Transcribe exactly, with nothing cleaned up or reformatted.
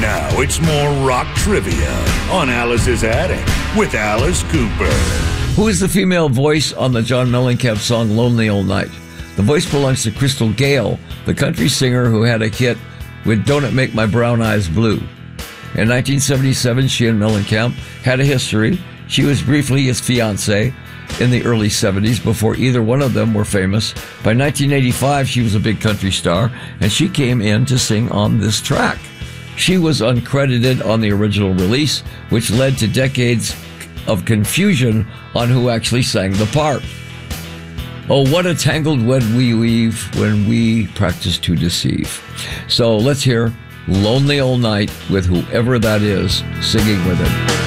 Now it's more rock trivia on Alice's Attic with Alice Cooper. Who is the female voice on the John Mellencamp song Lonely Old Night? The voice belongs to Crystal Gale, the country singer who had a hit with Don't It Make My Brown Eyes Blue. In nineteen seventy-seven, she and Mellencamp had a history. She was briefly his fiancée in the early seventies before either one of them were famous. By nineteen eighty-five, she was a big country star, and she came in to sing on this track. She was uncredited on the original release, which led to decades of confusion on who actually sang the part. Oh, what a tangled web we weave when we practice to deceive. So let's hear Lonely Old Night with whoever that is singing with it.